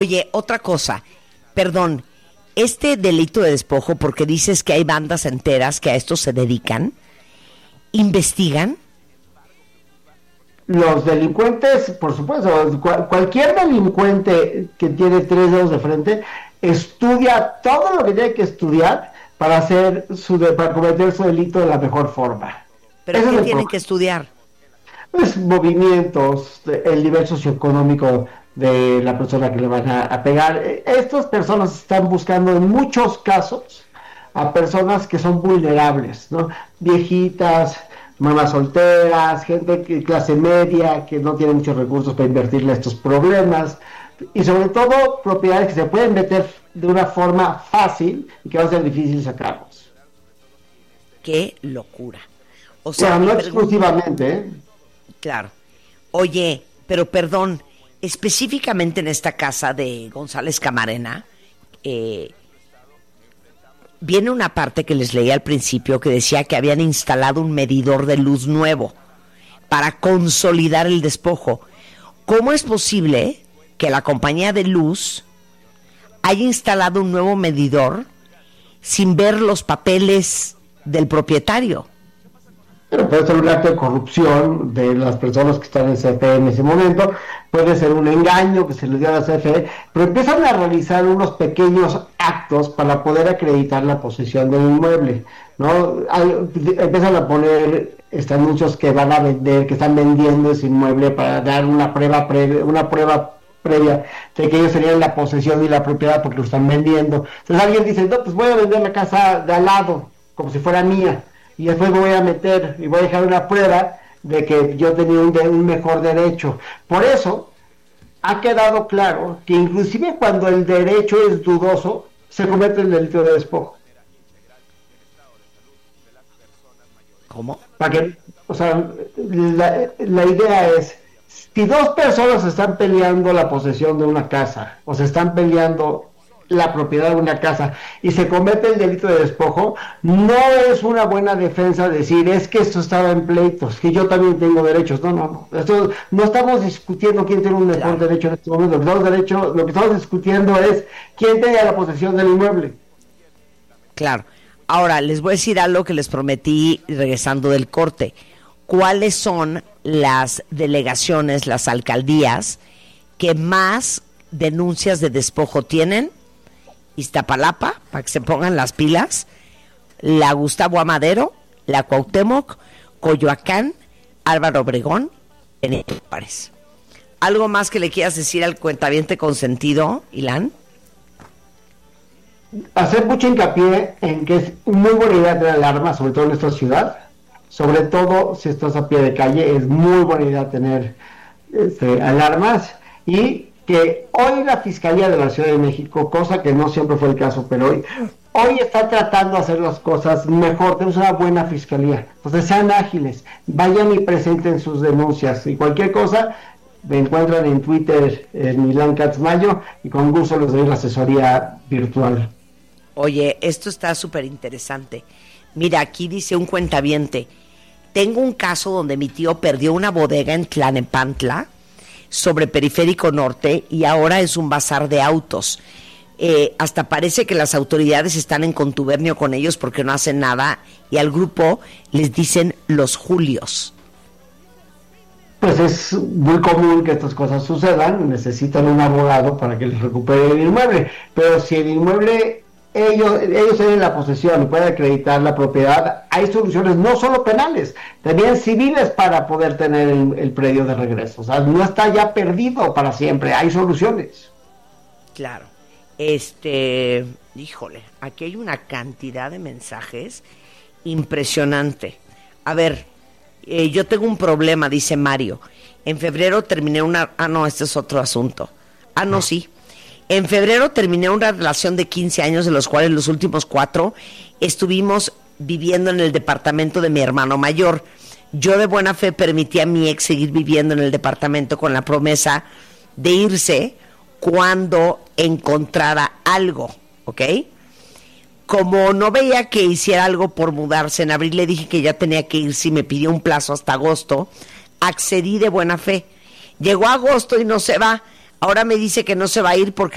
Oye, otra cosa, perdón, este delito de despojo, porque dices que hay bandas enteras que a esto se dedican, ¿investigan? Los delincuentes, por supuesto, cualquier delincuente que tiene 3 dedos de frente estudia todo lo que tiene que estudiar para para cometer su delito de la mejor forma. ¿Pero qué tienen que estudiar? Pues movimientos, el nivel socioeconómico de la persona que le van a pegar. Estas personas están buscando en muchos casos a personas que son vulnerables, ¿no? Viejitas, mamás solteras, gente de clase media que no tiene muchos recursos para invertirle a estos problemas, y sobre todo propiedades que se pueden meter de una forma fácil y que va a ser difícil sacarlos. ¡Qué locura! O sea, bueno, no exclusivamente, ¿eh? Claro. Oye, pero perdón, específicamente en esta casa de González Camarena, viene una parte que les leí al principio que decía que habían instalado un medidor de luz nuevo para consolidar el despojo. ¿Cómo es posible que la compañía de luz haya instalado un nuevo medidor sin ver los papeles del propietario? Pero puede ser un acto de corrupción de las personas que están en CFE en ese momento, puede ser un engaño que se les dio a la CFE, pero empiezan a realizar unos pequeños actos para poder acreditar la posesión del inmueble, ¿no? Empiezan a poner anuncios que van a vender, que están vendiendo ese inmueble para dar una prueba previa de que ellos tenían la posesión y la propiedad porque lo están vendiendo. Entonces alguien dice, no, pues voy a vender la casa de al lado, como si fuera mía, y después me voy a meter y voy a dejar una prueba de que yo tenía un mejor derecho. Por eso ha quedado claro que inclusive cuando el derecho es dudoso, se comete el delito de despojo. ¿Cómo? O sea, la idea es, si 2 personas están peleando la posesión de una casa, o se están peleando la propiedad de una casa, y se comete el delito de despojo, no es una buena defensa decir, es que esto estaba en pleitos, que yo también tengo derechos. No. Esto, no estamos discutiendo quién tiene un mejor derecho en este momento. Lo que estamos discutiendo es quién tenga la posesión del inmueble. Claro. Ahora, les voy a decir algo que les prometí regresando del corte. ¿Cuáles son las delegaciones, las alcaldías que más denuncias de despojo tienen? Iztapalapa, para que se pongan las pilas, la Gustavo Amadero, la Cuauhtémoc, Coyoacán, Álvaro Obregón, Benito Juárez. ¿Algo más que le quieras decir al cuentaviente consentido, Ilan? Hacer mucho hincapié en que es muy buena idea tener alarmas, sobre todo en nuestra ciudad, sobre todo si estás a pie de calle, es muy buena idea tener alarmas, y que hoy la Fiscalía de la Ciudad de México, cosa que no siempre fue el caso, pero hoy está tratando de hacer las cosas mejor. Tenemos una buena Fiscalía, entonces sean ágiles, vayan y presenten sus denuncias, y cualquier cosa me encuentran en Twitter, en Ilan Katz Mayo, y con gusto les doy la asesoría virtual. Oye, esto está súper interesante. Mira, aquí dice un cuentaviente, tengo un caso donde mi tío perdió una bodega en Tlalnepantla, sobre Periférico Norte, y ahora es un bazar de autos. Hasta parece que las autoridades están en contubernio con ellos porque no hacen nada, y al grupo les dicen los Julios. Pues es muy común que estas cosas sucedan, necesitan un abogado para que les recupere el inmueble, pero si el inmueble ellos tienen la posesión y pueden acreditar la propiedad, hay soluciones no solo penales, también civiles para poder tener el predio de regreso. O sea, no está ya perdido para siempre, hay soluciones. Claro. Híjole, aquí hay una cantidad de mensajes impresionante. A ver, yo tengo un problema, dice Mario. En febrero terminé no, este es otro asunto. Sí. En febrero terminé una relación de 15 años, de los cuales los últimos 4 estuvimos viviendo en el departamento de mi hermano mayor. Yo de buena fe permití a mi ex seguir viviendo en el departamento con la promesa de irse cuando encontrara algo, ¿ok? Como no veía que hiciera algo por mudarse, en abril le dije que ya tenía que irse y me pidió un plazo hasta agosto. Accedí de buena fe. Llegó agosto y no se va. Ahora me dice que no se va a ir porque